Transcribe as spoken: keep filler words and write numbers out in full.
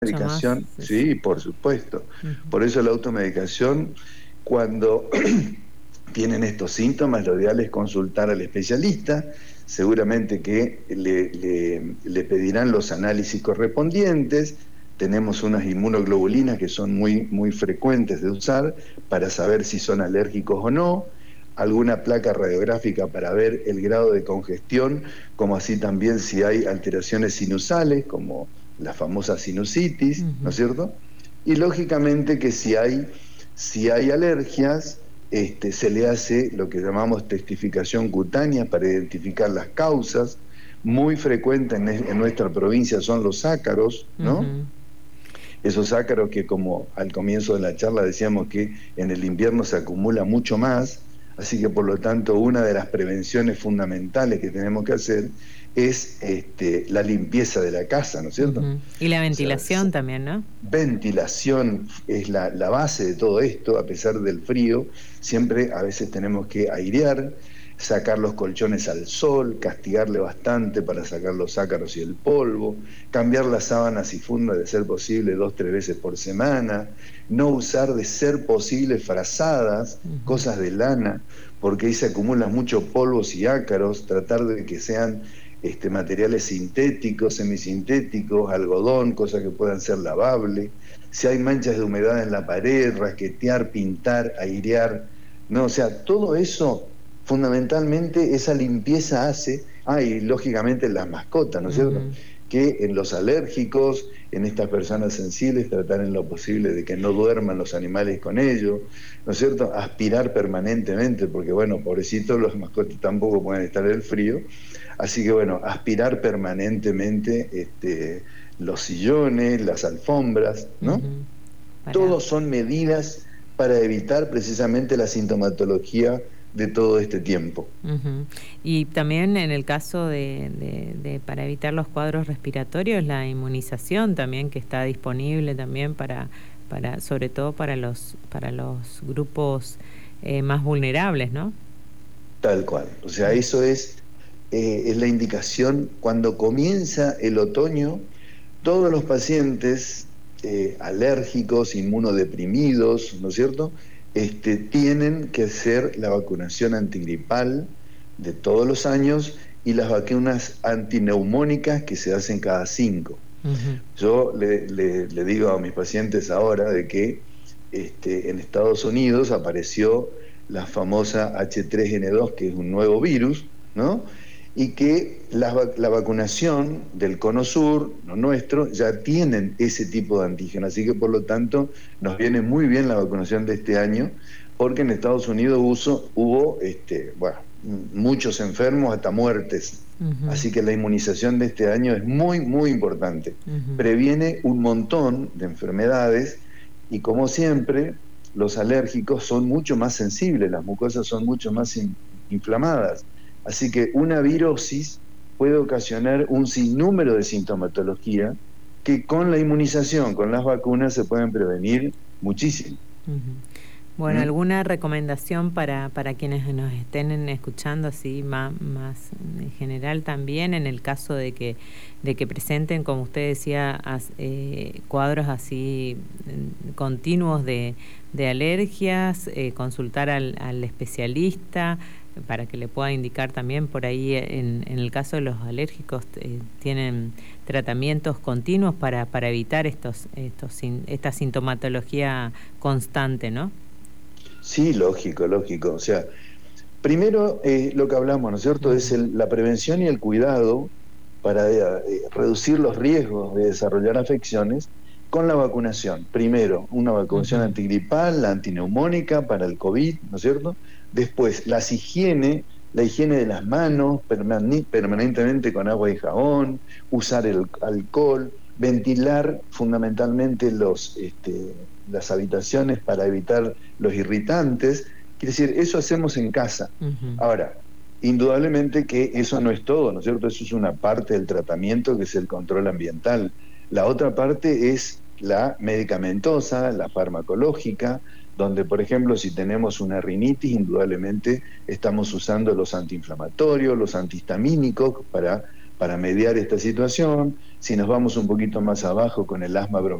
Mucho más, medicación, sí, sí. sí, por supuesto. Uh-huh. Por eso la automedicación, cuando tienen estos síntomas, lo ideal es consultar al especialista, seguramente que le, le, le pedirán los análisis correspondientes. Tenemos unas inmunoglobulinas que son muy, muy frecuentes de usar para saber si son alérgicos o no, alguna placa radiográfica para ver el grado de congestión, como así también si hay alteraciones sinusales, como la famosa sinusitis, Uh-huh. ¿no es cierto? Y lógicamente que si hay, si hay alergias, este, se le hace lo que llamamos testificación cutánea para identificar las causas. Muy frecuente en, en nuestra provincia son los ácaros, ¿no? Uh-huh. Esos ácaros que, como al comienzo de la charla decíamos, que en el invierno se acumula mucho más, así que por lo tanto una de las prevenciones fundamentales que tenemos que hacer es este, la limpieza de la casa, ¿no es cierto? Uh-huh. Y la O sea, ventilación también, ¿no? ventilación es la, la base de todo esto. A pesar del frío, siempre a veces tenemos que airear, sacar los colchones al sol, castigarle bastante para sacar los ácaros y el polvo, cambiar las sábanas y fundas de ser posible dos, tres veces por semana, no usar de ser posible frazadas, uh-huh. cosas de lana, porque ahí se acumulan muchos polvos y ácaros, tratar de que sean Este, materiales sintéticos, semisintéticos, algodón, cosas que puedan ser lavables. Si hay manchas de humedad en la pared, rasquetear, pintar, airear, no, o sea, todo eso, fundamentalmente, esa limpieza hace, ah, y lógicamente las mascotas, ¿no es cierto? Uh-huh. Que en los alérgicos, en estas personas sensibles, tratar en lo posible de que no duerman los animales con ellos, ¿no es cierto? Aspirar permanentemente, porque bueno, pobrecitos, los mascotas tampoco pueden estar en el frío. Así que bueno, aspirar permanentemente este, los sillones, las alfombras, ¿no? Uh-huh. Para... Todos son medidas para evitar precisamente la sintomatología de todo este tiempo. Uh-huh. Y también en el caso de, de, de para evitar los cuadros respiratorios, la inmunización también que está disponible también para, para sobre todo para los para los grupos eh, más vulnerables, ¿no? Tal cual. O sea, eso es Eh, es la indicación cuando comienza el otoño. Todos los pacientes eh, alérgicos, inmunodeprimidos, ¿no es cierto?, este, tienen que hacer la vacunación antigripal de todos los años y las vacunas antineumónicas que se hacen cada cinco. Uh-huh. Yo le, le, le digo a mis pacientes ahora de que este, en Estados Unidos apareció la famosa H tres N dos, que es un nuevo virus, ¿no?, y que la, la vacunación del Cono Sur, lo nuestro, ya tienen ese tipo de antígeno, así que por lo tanto nos viene muy bien la vacunación de este año, porque en Estados Unidos hubo, hubo este, bueno, muchos enfermos, hasta muertes, uh-huh. Así que la inmunización de este año es muy, muy importante, uh-huh. Previene un montón de enfermedades y, como siempre, los alérgicos son mucho más sensibles, las mucosas son mucho más in, inflamadas. Así que una virosis puede ocasionar un sinnúmero de sintomatología que con la inmunización, con las vacunas, se pueden prevenir muchísimo. Uh-huh. Bueno, ¿Mm? ¿Alguna recomendación para, para quienes nos estén escuchando así más, más en general también en el caso de que, de que presenten, como usted decía, as, eh, cuadros así eh, continuos de, de alergias, eh, consultar al, al especialista para que le pueda indicar también por ahí en, en el caso de los alérgicos eh, tienen tratamientos continuos para, para evitar estos, estos esta sintomatología constante, ¿no? Sí, lógico, lógico. O sea, primero eh, lo que hablamos, ¿no es cierto?, uh-huh. es el, la prevención y el cuidado para eh, reducir los riesgos de desarrollar afecciones con la vacunación. Primero, una vacunación uh-huh. antigripal, la antineumónica para el COVID, ¿no es cierto? Después, las higiene, la higiene de las manos permane- permanentemente con agua y jabón, usar el alcohol, ventilar fundamentalmente los, este, las habitaciones para evitar los irritantes. Quiere decir, eso hacemos en casa. Uh-huh. Ahora, indudablemente que eso no es todo, ¿no es cierto? Eso es una parte del tratamiento, que es el control ambiental. La otra parte es la medicamentosa, la farmacológica, donde, por ejemplo, si tenemos una rinitis, indudablemente estamos usando los antiinflamatorios, los antihistamínicos para para mediar esta situación. Si nos vamos un poquito más abajo con el asma bronquial,